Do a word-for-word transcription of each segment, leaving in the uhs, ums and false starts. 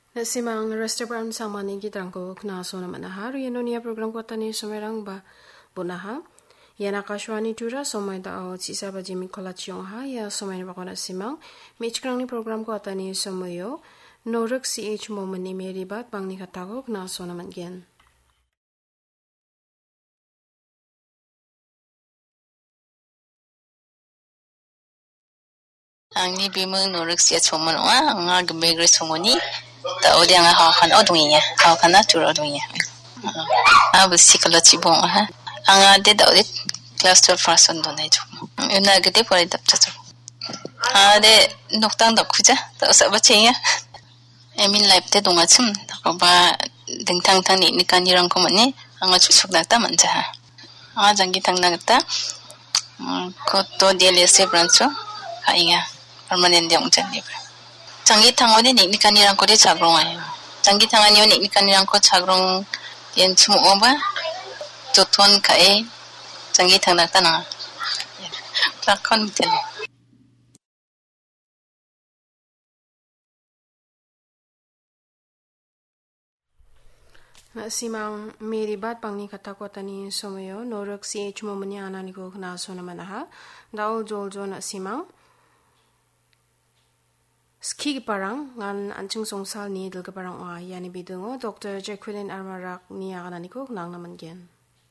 Nasimang restaurant sama ni gitrangko knaso naman na hari ano niya program ko tani sumerang ba bunaha. Yan akashwani tura somay tao sisa ba jimi kolachyon ha ya somay na bako nasimang. Michkrang ni program ko tani sumayo. Noruk C H mo mani meri bat bang ni katako knaso naman gen. Ang ni bimeng noruk C H mo nga nga gembegre sungoni. Tao dia nga hawakan odungnya, hawakan na tur odungnya. Ah, besi kalau cibong ha. Ang ade tao dit class twelve first on donai ju. Una gede pore dap chachu. Ah, de noktang dak kuja, tao sa bachenya. Emin life te dunga chum, tao ba dingtang tang ni nikan irang ko mani, ang chusuk dakta manja. Ah, jangi tang nagta. Ko to dia lese brancho, kainga permanent yang jani. Jangi tangoni nik nikanirang ko de chagrong ayo. Jangi tangani nik nikanirang ko chagrong yen chumo ba. Joton kae jangi tangnak tanang. Lakon tel. Nasimang meri bat pangni katako tani somayo noruk C H mo mani anani ko knaso naman ha. Daul joljo nasimang Ski parang ngan anjing songsal ni dil parang wa yani bidungo Doctor Jacqueline Armarak ni akanani ko nang naman gen.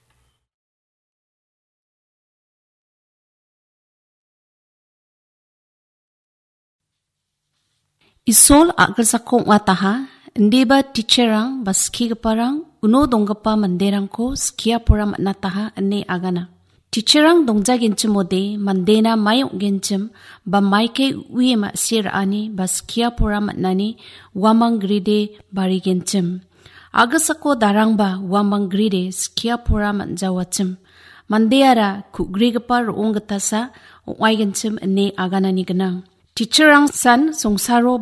Isol agar sakong wataha ndeba teacherang baski parang uno donggapa manderang ko skia pura nataha ane agana. Teacherang dongja gencem mode mandena mayok gencem ba maike uye ma sir ani baskia pura matnani wamang gride bari gencem. Agasako darang ba wamang gride skia pura matjawacem. Mandeara ku grigapa roong gatasa oai gencem ane aganani genang. Teacherang san songsaro